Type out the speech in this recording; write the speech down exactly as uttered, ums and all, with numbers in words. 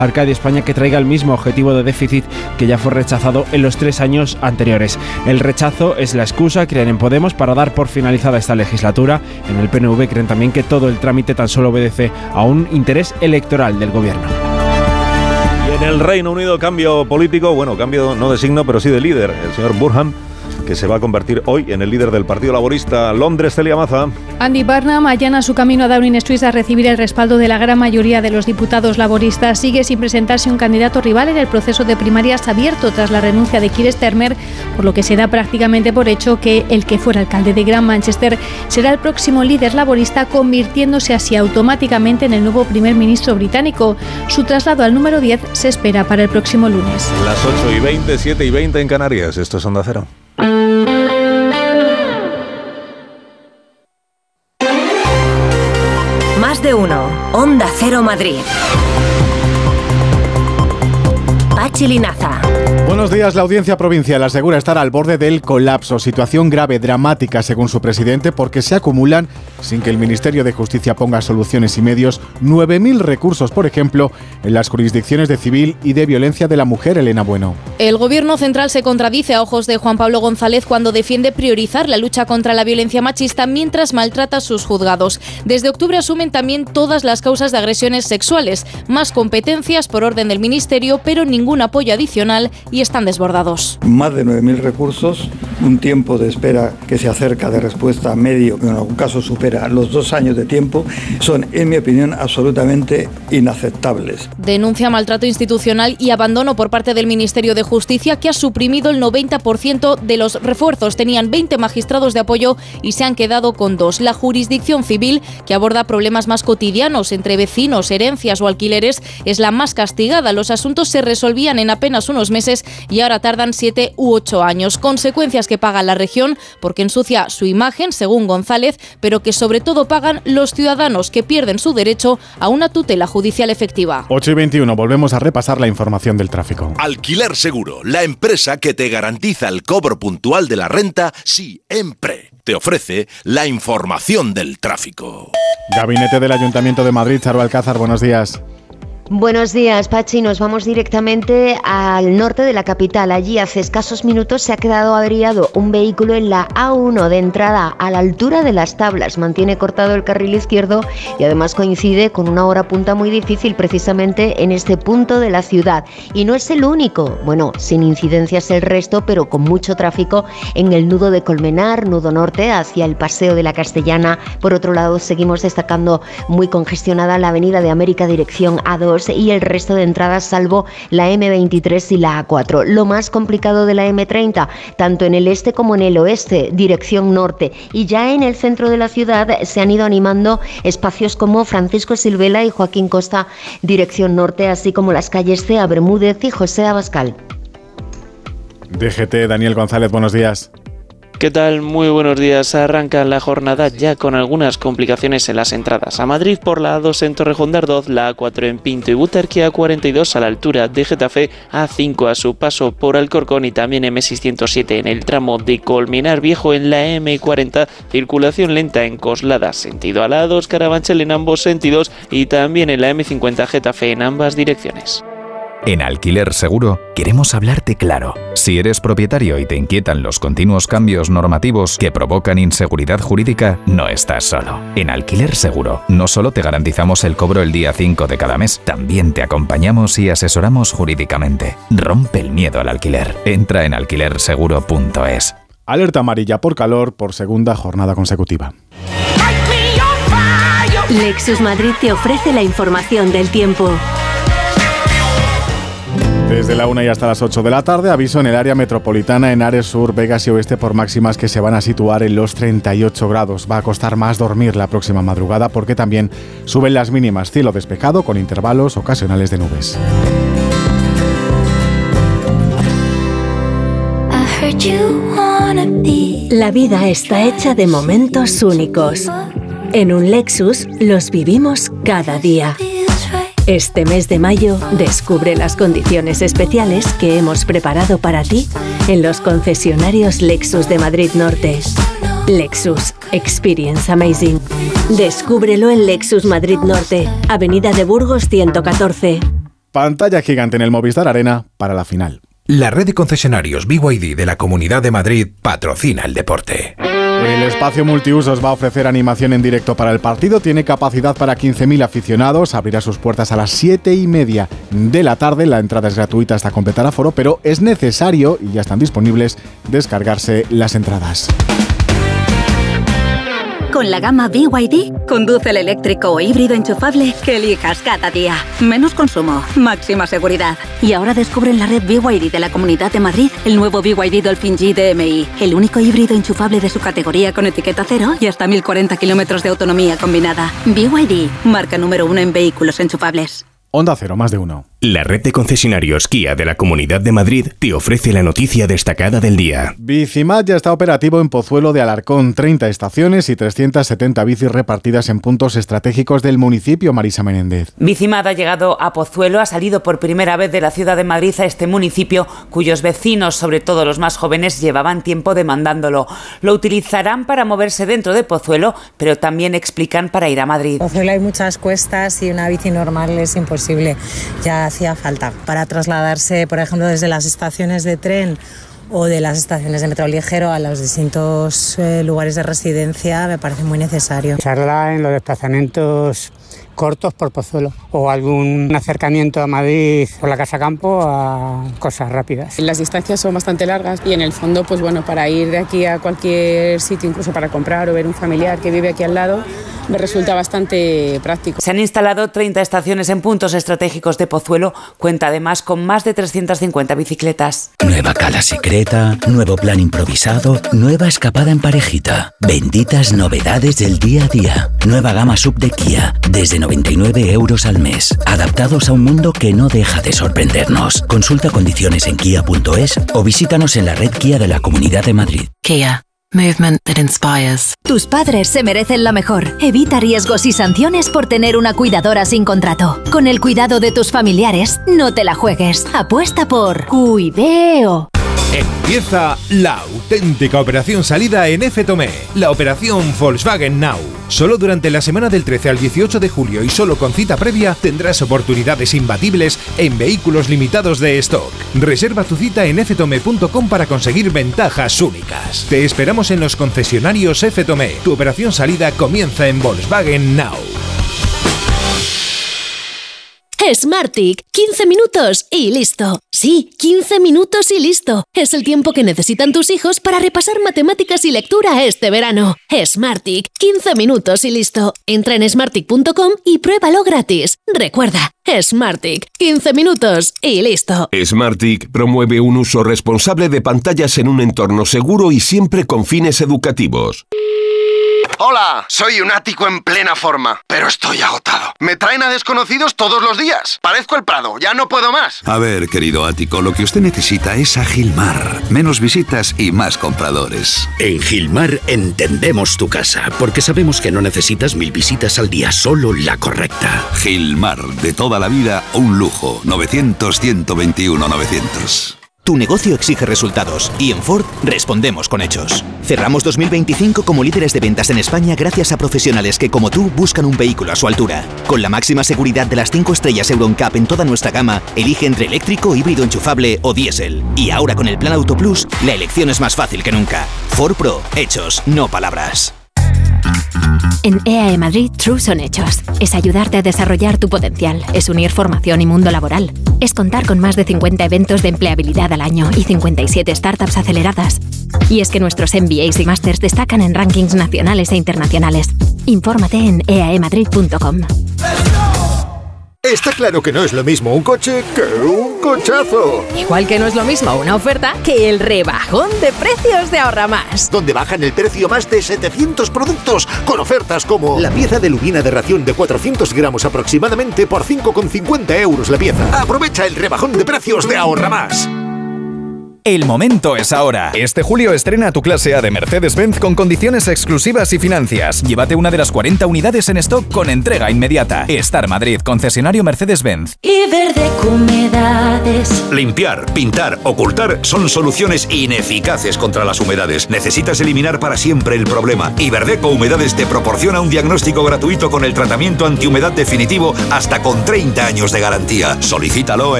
Arcadia España que traiga el mismo objetivo de déficit que ya fue rechazado en los tres años anteriores. El rechazo es la excusa, creen en Podemos, para dar por finalizada esta legislatura. En el P N V creen también que todo el trámite tan solo obedece a un interés electoral del gobierno. Y en el Reino Unido, cambio político, bueno, cambio no de signo, pero sí de líder. El señor Burnham, que se va a convertir hoy en el líder del Partido Laborista. Londres, Celia Maza. Andy Burnham allana su camino a Downing Street a recibir el respaldo de la gran mayoría de los diputados laboristas. Sigue sin presentarse un candidato rival en el proceso de primarias abierto tras la renuncia de Keir Starmer, por lo que se da prácticamente por hecho que el que fuera alcalde de Gran Manchester será el próximo líder laborista, convirtiéndose así automáticamente en el nuevo primer ministro británico. Su traslado al número diez se espera para el próximo lunes. Las ocho y veinte, siete y veinte en Canarias. Esto es Onda Cero. Más de uno. Onda Cero Madrid. Pachi Linaza. Buenos días. La Audiencia Provincial asegura estar al borde del colapso. Situación grave, dramática, según su presidente, porque se acumulan, sin que el Ministerio de Justicia ponga soluciones y medios, nueve mil recursos, por ejemplo, en las jurisdicciones de civil y de violencia de la mujer. Elena Bueno. El Gobierno central se contradice a ojos de Juan Pablo González cuando defiende priorizar la lucha contra la violencia machista mientras maltrata a sus juzgados. Desde octubre asumen también todas las causas de agresiones sexuales, más competencias por orden del Ministerio, pero ningún apoyo adicional y están desbordados. Más de nueve mil recursos, un tiempo de espera que se acerca de respuesta medio, que en algún caso supera los dos años de tiempo, son, en mi opinión, absolutamente inaceptables. Denuncia maltrato institucional y abandono por parte del Ministerio de Justicia, que ha suprimido el noventa por ciento de los refuerzos. Tenían veinte magistrados de apoyo y se han quedado con dos. La jurisdicción civil, que aborda problemas más cotidianos entre vecinos, herencias o alquileres, es la más castigada. Los asuntos se resolvían en apenas unos meses y ahora tardan siete u ocho años. Consecuencias que paga la región porque ensucia su imagen, según González, pero que sobre todo pagan los ciudadanos, que pierden su derecho a una tutela judicial efectiva. ocho y veintiuno, volvemos a repasar la información del tráfico. Alquiler Seguro, la empresa que te garantiza el cobro puntual de la renta siempre. Te ofrece la información del tráfico. Gabinete del Ayuntamiento de Madrid, Charo Alcázar, buenos días. Buenos días, Pachi. Nos vamos directamente al norte de la capital. Allí hace escasos minutos se ha quedado averiado un vehículo en la A uno de entrada a la altura de Las Tablas. Mantiene cortado el carril izquierdo y además coincide con una hora punta muy difícil precisamente en este punto de la ciudad. Y no es el único. Bueno, sin incidencias el resto, pero con mucho tráfico en el nudo de Colmenar, nudo norte, hacia el Paseo de la Castellana. Por otro lado, seguimos destacando muy congestionada la Avenida de América dirección A dos y el resto de entradas salvo la eme veintitrés y la A cuatro. Lo más complicado de la eme treinta, tanto en el este como en el oeste, dirección norte. Y ya en el centro de la ciudad se han ido animando espacios como Francisco Silvela y Joaquín Costa, dirección norte, así como las calles Cea Bermúdez y José Abascal. D G T, Daniel González, buenos días. ¿Qué tal? Muy buenos días. Arranca la jornada ya con algunas complicaciones en las entradas. A Madrid por la A dos en Torrejón de Ardoz, la A cuatro en Pinto y Butarque, A cuarenta y dos a la altura de Getafe, A cinco a su paso por Alcorcón y también eme seiscientos siete en el tramo de Colmenar Viejo. En la eme cuarenta, circulación lenta en Coslada, sentido a la A dos, Carabanchel en ambos sentidos y también en la eme cincuenta Getafe en ambas direcciones. En Alquiler Seguro queremos hablarte claro. Si eres propietario y te inquietan los continuos cambios normativos que provocan inseguridad jurídica, no estás solo. En Alquiler Seguro no solo te garantizamos el cobro el día cinco de cada mes, también te acompañamos y asesoramos jurídicamente. Rompe el miedo al alquiler. Entra en alquiler seguro punto es. Alerta amarilla por calor por segunda jornada consecutiva. Lexus Madrid te ofrece la información del tiempo. Desde la una y hasta las ocho de la tarde, aviso en el área metropolitana, en Ares Sur, Vegas y Oeste por máximas que se van a situar en los treinta y ocho grados. Va a costar más dormir la próxima madrugada porque también suben las mínimas. Cielo despejado con intervalos ocasionales de nubes. La vida está hecha de momentos únicos. En un Lexus los vivimos cada día. Este mes de mayo, descubre las condiciones especiales que hemos preparado para ti en los concesionarios Lexus de Madrid Norte. Lexus. Experience Amazing. Descúbrelo en Lexus Madrid Norte, Avenida de Burgos ciento catorce. pantalla gigante en el Movistar Arena para la final. La red de concesionarios B Y D de la Comunidad de Madrid patrocina el deporte. El espacio multiusos va a ofrecer animación en directo para el partido. Tiene capacidad para quince mil aficionados. Abrirá sus puertas a las siete y media de la tarde. La entrada es gratuita hasta completar aforo, pero es necesario, y ya están disponibles, descargarse las entradas. Con la gama B Y D, conduce el eléctrico o híbrido enchufable que elijas cada día. Menos consumo, máxima seguridad. Y ahora descubre en la red B Y D de la Comunidad de Madrid el nuevo B Y D Dolphin G D M I, el único híbrido enchufable de su categoría con etiqueta cero y hasta mil cuarenta kilómetros de autonomía combinada. B Y D, marca número uno en vehículos enchufables. Onda Cero, más de uno. La red de concesionarios Kia de la Comunidad de Madrid te ofrece la noticia destacada del día. Bicimat ya está operativo en Pozuelo de Alarcón, treinta estaciones y trescientas setenta bicis repartidas en puntos estratégicos del municipio. Marisa Menéndez. Bicimat ha llegado a Pozuelo, ha salido por primera vez de la ciudad de Madrid a este municipio, cuyos vecinos, sobre todo los más jóvenes, llevaban tiempo demandándolo. Lo utilizarán para moverse dentro de Pozuelo, pero también explican para ir a Madrid. En Pozuelo hay muchas cuestas y una bici normal es imposible. Ya hacía falta para trasladarse, por ejemplo, desde las estaciones de tren o de las estaciones de metro ligero a los distintos eh, lugares de residencia. Me parece muy necesario. Usarla en los desplazamientos cortos por Pozuelo o algún acercamiento a Madrid o la Casa Campo a cosas rápidas. Las distancias son bastante largas y en el fondo, pues bueno, para ir de aquí a cualquier sitio, incluso para comprar o ver un familiar que vive aquí al lado, me resulta bastante práctico. Se han instalado treinta estaciones en puntos estratégicos de Pozuelo. Cuenta además con más de trescientas cincuenta bicicletas. Nueva cala secreta, nuevo plan improvisado, nueva escapada en parejita. Benditas novedades del día a día. Nueva gama sub de Kia, desde noventa y nueve euros al mes. Adaptados a un mundo que no deja de sorprendernos. Consulta condiciones en kia punto es o visítanos en la red Kia de la Comunidad de Madrid. Kia. Movement that inspires. Tus padres se merecen lo mejor. Evita riesgos y sanciones por tener una cuidadora sin contrato. Con el cuidado de tus familiares, no te la juegues. Apuesta por Cuideo. Empieza la auténtica operación salida en F Tomé, la operación Volkswagen Now. Solo durante la semana del trece al dieciocho de julio y solo con cita previa tendrás oportunidades imbatibles en vehículos limitados de stock. Reserva tu cita en f tome punto com para conseguir ventajas únicas. Te esperamos en los concesionarios F Tomé. Tu operación salida comienza en Volkswagen Now. Smartick, quince minutos y listo. Sí, quince minutos y listo. Es el tiempo que necesitan tus hijos para repasar matemáticas y lectura este verano. Smartick, quince minutos y listo. Entra en smartick punto com y pruébalo gratis. Recuerda, Smartick, quince minutos y listo. Smartick promueve un uso responsable de pantallas en un entorno seguro y siempre con fines educativos. Hola, soy un ático en plena forma, pero estoy agotado. Me traen a desconocidos todos los días. Parezco el Prado, ya no puedo más. A ver, querido ático, lo que usted necesita es a Gilmar. Menos visitas y más compradores. En Gilmar entendemos tu casa, porque sabemos que no necesitas mil visitas al día, solo la correcta. Gilmar, de toda la vida, un lujo. novecientos, ciento veintiuno, novecientos. Tu negocio exige resultados y en Ford respondemos con hechos. Cerramos dos mil veinticinco como líderes de ventas en España gracias a profesionales que como tú buscan un vehículo a su altura. Con la máxima seguridad de las cinco estrellas Euro N C A P en toda nuestra gama, elige entre eléctrico, híbrido enchufable o diésel. Y ahora con el plan Auto Plus, la elección es más fácil que nunca. Ford Pro, hechos, no palabras. En E A E Madrid, True son hechos. Es ayudarte a desarrollar tu potencial. Es unir formación y mundo laboral. Es contar con más de cincuenta eventos de empleabilidad al año y cincuenta y siete startups aceleradas. Y es que nuestros M B As y Masters destacan en rankings nacionales e internacionales. Infórmate en e a e madrid punto com. Está claro que no es lo mismo un coche que un cochazo. Igual que no es lo mismo una oferta que el rebajón de precios de Ahorra Más. Donde bajan el precio más de setecientos productos con ofertas como la pieza de lubina de ración de cuatrocientos gramos aproximadamente por cinco con cincuenta euros la pieza. Aprovecha el rebajón de precios de Ahorra Más. El momento es ahora. Este julio estrena tu clase A de Mercedes-Benz con condiciones exclusivas y financias. Llévate una de las cuarenta unidades en stock con entrega inmediata. Star Madrid, concesionario Mercedes-Benz. Iberdec Humedades Limpiar, pintar, ocultar son soluciones ineficaces contra las humedades. Necesitas eliminar para siempre el problema. Y Verdeco Humedades te proporciona un diagnóstico gratuito con el tratamiento antihumedad definitivo hasta con treinta años de garantía. Solicítalo en